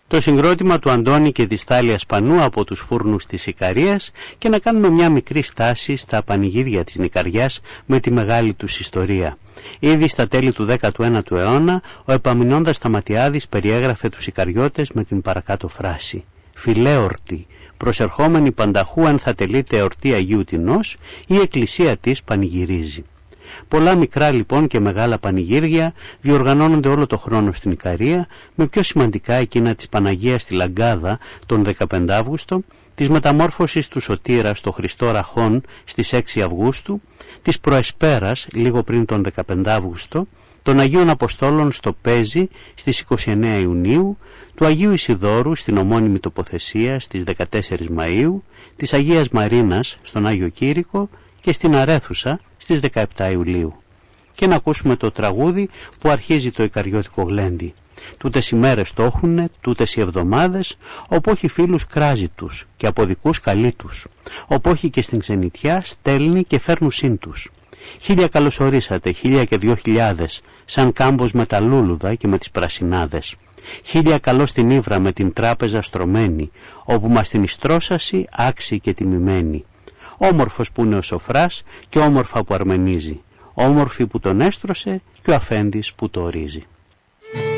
το συγκρότημα του Αντώνη και της Θάλιας Πανού από τους φούρνους της Ικαρίας και να κάνουμε μια μικρή στάση στα πανηγύρια της Νικαριάς με τη μεγάλη τους ιστορία. Ήδη στα τέλη του 19ου αιώνα ο Επαμεινώντας Σταματιάδης περιέγραφε τους Ικαριώτες με την παρακάτω φράση «Φιλέορτη, προσερχόμενη πανταχού αν θα τελείται εορτή Αγίου Τινός, η εκκλησία της πανηγυρίζει». Πολλά μικρά λοιπόν και μεγάλα πανηγύρια διοργανώνονται όλο το χρόνο στην Ικαρία, με πιο σημαντικά εκείνα της Παναγίας στη Λαγκάδα τον 15 Αύγουστο, της μεταμόρφωσης του Σωτήρα στο Χριστό Ραχών στις 6 Αυγούστου, της Προεσπέρας λίγο πριν τον 15 Αύγουστο, των Αγίων Αποστόλων στο Παίζι στις 29 Ιουνίου, του Αγίου Ισιδώρου στην ομώνυμη τοποθεσία στις 14 Μαΐου, της Αγίας Μαρίνας στον Άγιο Κήρυκο και στην Αρέθουσα στις 17 Ιουλίου. Και να ακούσουμε το τραγούδι που αρχίζει το Ικαριώτικο γλέντι. Τούτες οι μέρες το έχουνε, τούτες οι εβδομάδες, όπου όχι φίλους κράζει τους και από δικούς καλεί τους, όπου όχι και στην ξενιτιά στέλνει και φέρνουν σύν τους. 1000 καλωσορίσατε, 1000 και 2000, σαν κάμπος με τα λούλουδα και με τις πρασινάδες. 1000 καλώς την ύβρα με την τράπεζα στρωμένη, όπου μας την ιστρώσαση άξιοι και τιμημένη. Όμορφος που είναι ο σοφράς και όμορφα που αρμενίζει, όμορφη που τον έστρωσε και ο αφέντης που το ορίζει.